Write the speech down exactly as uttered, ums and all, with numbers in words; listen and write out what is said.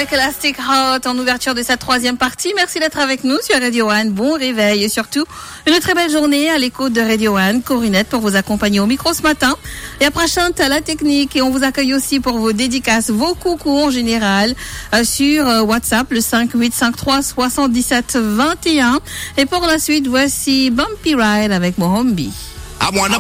avec Elastic Heart en ouverture de cette troisième partie. Merci d'être avec nous sur Radio One. Bon réveil et surtout une très belle journée à l'écoute de Radio One. Corinette pour vous accompagner au micro ce matin. Et après chante à la technique et on vous accueille aussi pour vos dédicaces, vos coucous en général euh, sur euh, WhatsApp le cinq huit cinq trois sept sept deux un. Et pour la suite, voici Bumpy Ride avec Mohombi.